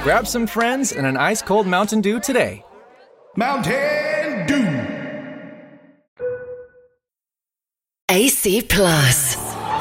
Grab some friends and an ice cold Mountain Dew today. Mountain Dew. AC Plus.